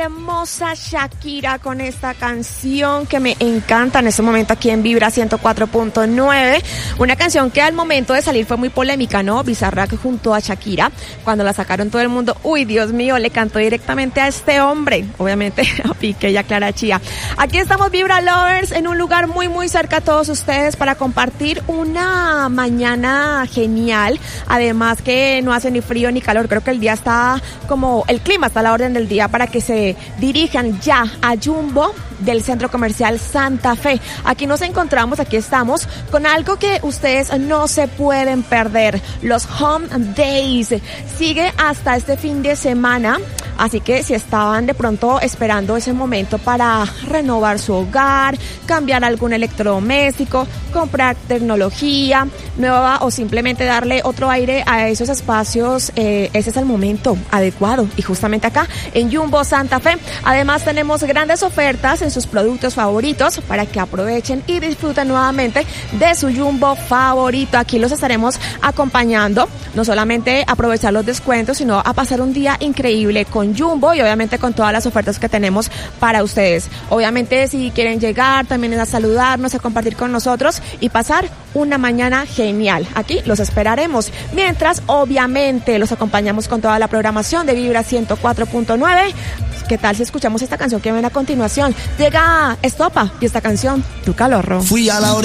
Hermosa Shakira con esta canción que me encanta en este momento aquí en Vibra 104.9. Una canción que al momento de salir fue muy polémica, ¿no? Bizarrap junto a Shakira. Cuando la sacaron todo el mundo, uy, Dios mío, le cantó directamente a este hombre. Obviamente a Piqué y a Clara Chía. Aquí estamos Vibra Lovers en un lugar muy, muy cerca a todos ustedes para compartir una mañana genial. Además que no hace ni frío ni calor. Creo que el día está como, el clima está a la orden del día para que se dirijan ya a Jumbo del Centro Comercial Santa Fe. Aquí nos encontramos, aquí estamos con algo que ustedes no se pueden perder, los Home Days. Sigue hasta este fin de semana, así que si estaban de pronto esperando ese momento para renovar su hogar, cambiar algún electrodoméstico, comprar tecnología nueva o simplemente darle otro aire a esos espacios, ese es el momento adecuado y justamente acá en Jumbo Santa Fe. Además tenemos grandes ofertas en sus productos favoritos para que aprovechen y disfruten nuevamente de su Jumbo favorito. Aquí los estaremos acompañando, no solamente a aprovechar los descuentos, sino a pasar un día increíble con Jumbo y obviamente con todas las ofertas que tenemos para ustedes. Obviamente si quieren llegar también a saludarnos, a compartir con nosotros y pasar una mañana genial. Aquí los esperaremos. Mientras, obviamente, los acompañamos con toda la programación de Vibra 104.9. ¿Qué tal si escuchamos esta canción que viene a continuación? Llega Estopa y esta canción, Tu Calorro. Fui a la